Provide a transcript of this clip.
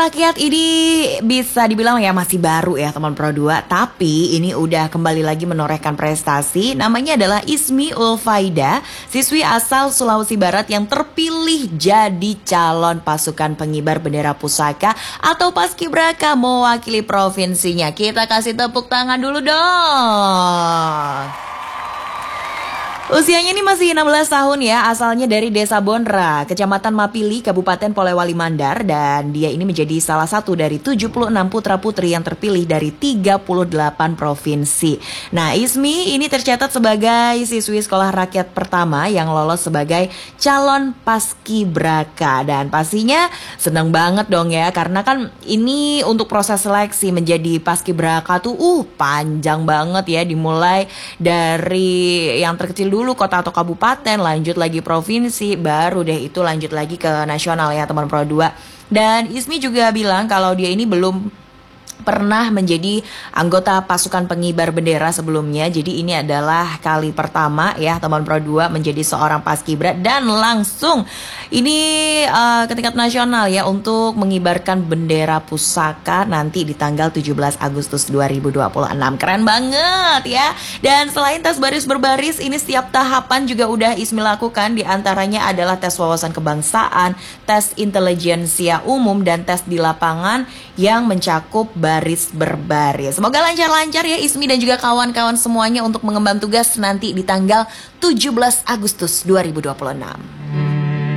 Rakyat ini bisa dibilang ya masih baru ya teman Pro 2, tapi ini udah kembali lagi menorehkan prestasi. Namanya adalah Ismi Ulfaida, siswi asal Sulawesi Barat yang terpilih jadi calon pasukan pengibar bendera pusaka atau Paskibraka mewakili provinsinya. Kita kasih tepuk tangan dulu dong. Usianya ini masih 16 tahun ya, asalnya dari Desa Bonra, Kecamatan Mapili, Kabupaten Polewali Mandar, dan dia ini menjadi salah satu dari 76 putra-putri yang terpilih dari 38 provinsi. Nah, Ismi ini tercatat sebagai siswi sekolah rakyat pertama yang lolos sebagai calon Paskibraka, dan pastinya senang banget dong ya, karena kan ini untuk proses seleksi menjadi Paskibraka tuh panjang banget ya, dimulai dari yang terkecil dulu kota atau kabupaten, lanjut lagi provinsi, baru deh itu lanjut lagi ke nasional ya teman Pro 2. Dan Ismi juga bilang kalau dia ini belum pernah menjadi anggota pasukan pengibar bendera sebelumnya. Jadi ini adalah kali pertama ya teman Pro 2 menjadi seorang paskibra dan langsung ini ke tingkat nasional ya untuk mengibarkan bendera pusaka nanti di tanggal 17 Agustus 2026. Keren banget ya. Dan selain tes baris berbaris, ini setiap tahapan juga udah Ismi lakukan. Di antaranya adalah tes wawasan kebangsaan, tes intelijensia umum, dan tes di lapangan yang mencakup baris berbaris. Semoga lancar-lancar ya Ismi dan juga kawan-kawan semuanya untuk mengemban tugas nanti di tanggal 17 Agustus 2026.